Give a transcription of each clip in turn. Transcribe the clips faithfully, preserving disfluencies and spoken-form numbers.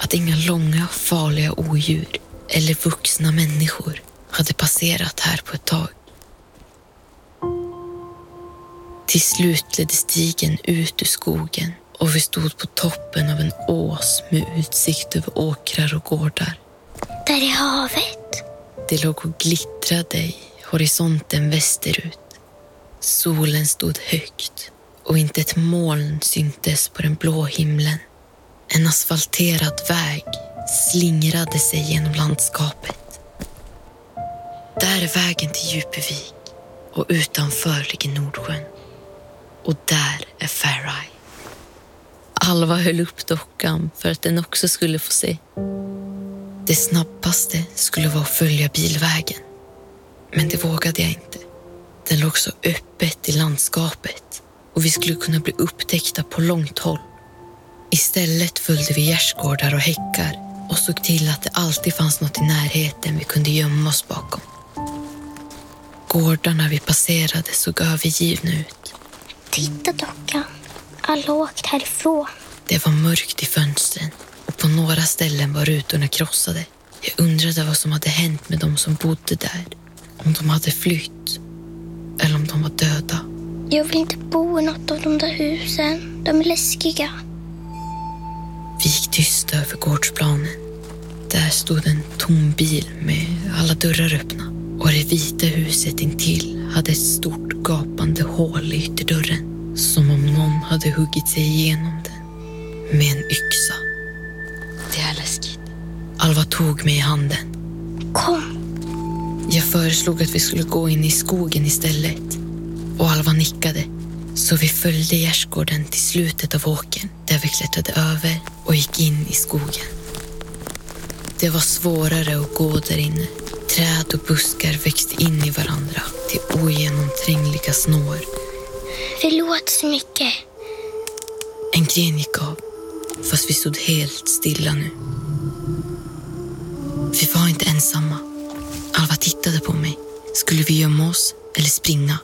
att inga långa farliga odjur eller vuxna människor hade passerat här på ett tag. Till slut ledde stigen ut ur skogen och vi stod på toppen av en ås med utsikt över åkrar och gårdar. Där är havet. Det låg och glittrade i horisonten västerut. Solen stod högt och inte ett moln syntes på den blå himlen. En asfalterad väg slingrade sig genom landskapet. Där är vägen till Djupevik och utanför ligger Nordsjön. Och där är Fair Eye. Alva höll upp dockan för att den också skulle få se. Det snabbaste skulle vara att följa bilvägen. Men det vågade jag inte. Den låg så öppet i landskapet och vi skulle kunna bli upptäckta på långt håll. Istället följde vi gärdsgårdar och häckar och såg till att det alltid fanns något i närheten vi kunde gömma oss bakom. Gårdarna vi passerade såg övergivna ut. Titta dockan, alla har åkt härifrån. Det var mörkt i fönstren och på några ställen var rutorna krossade. Jag undrade vad som hade hänt med de som bodde där. Om de hade flytt eller om de var döda. Jag vill inte bo i något av de där husen. De är läskiga. Vi gick tysta över gårdsplanen. Där stod en tom bil med alla dörrar öppna. Och det vita huset intill hade ett stort gapande hål i ytterdörren. Som om någon hade huggit sig igenom den med en yxa. Det är läskigt. Alva tog mig i handen. Kom. Jag föreslog att vi skulle gå in i skogen istället. Och Alva nickade. Så vi följde gärdsgården till slutet av åkern. Där vi klättrade över och gick in i skogen. Det var svårare att gå där inne. Träd och buskar växte in i varandra till ogenomträngliga snår. Förlåt så mycket. En gren gick av, fast vi stod helt stilla nu. Vi var inte ensamma. Alva tittade på mig. Skulle vi gömma oss eller springa?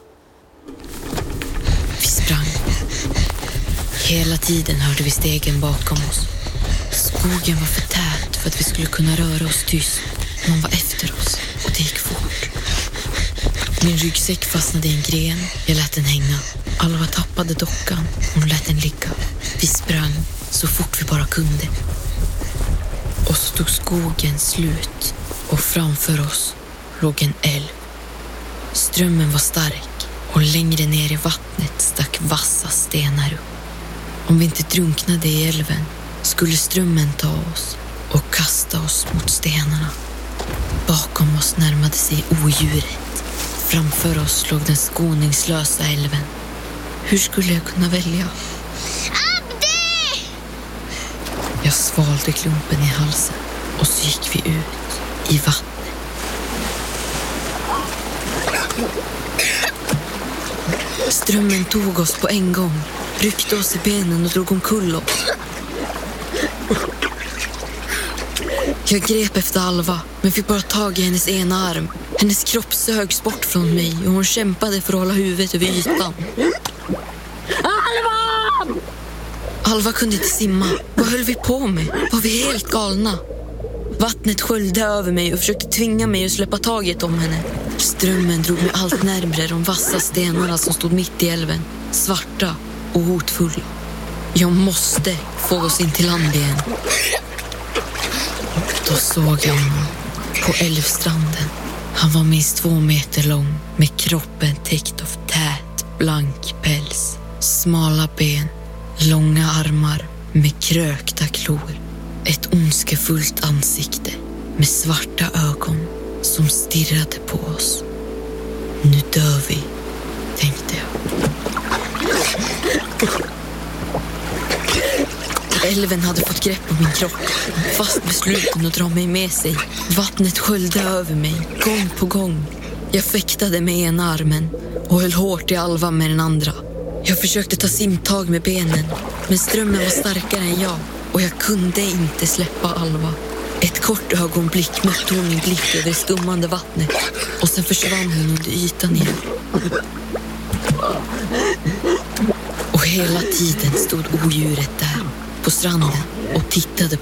Vi sprang. Hela tiden hörde vi stegen bakom oss. Skogen var för tät för att vi skulle kunna röra oss tyst. Någon var efter oss och det gick fort. Min ryggsäck fastnade i en gren. Jag lät den hänga. Alva tappade dockan. Hon lät den ligga. Vi sprang så fort vi bara kunde. Och så tog skogen slut. Och framför oss låg en älv. Strömmen var stark. Och längre ner i vattnet stack vassa stenar upp. Om vi inte drunknade i älven skulle strömmen ta oss och kasta oss mot stenarna. Bakom oss närmade sig odjuret. Framför oss låg den skoningslösa älven. Hur skulle jag kunna välja? Abdi! Jag svalde klumpen i halsen och så gick vi ut i vattnet. Strömmen tog oss på en gång, ryckte oss i benen och drog omkull oss. Jag grep efter Alva, men fick bara tag i hennes ena arm. Hennes kropp sögs bort från mig och hon kämpade för att hålla huvudet över ytan. Alva! Alva kunde inte simma. Vad höll vi på med? Var vi helt galna? Vattnet sköljde över mig och försökte tvinga mig att släppa taget om henne. Strömmen drog mig allt närmare de vassa stenarna som stod mitt i älven. Svarta och hotfulla. Jag måste få oss in till land igen. Då såg jag honom på älvstranden. Han var minst två meter lång med kroppen täckt av tät, blank päls. Smala ben, långa armar med krökta klor. Ett ondskefullt ansikte med svarta ögon som stirrade på oss. Nu dör vi, tänkte jag. Älven hade fått grepp om min kropp, fast besluten att dra mig med sig. Vattnet sköljde över mig, gång på gång. Jag fäktade med ena armen och höll hårt i Alva med den andra. Jag försökte ta simtag med benen, men strömmen var starkare än jag och jag kunde inte släppa Alva. Ett kort ögonblick mötte hon min blick över det skummande vattnet och sen försvann hon under ytan igen. Och hela tiden stod odjuret där på stranden och tittade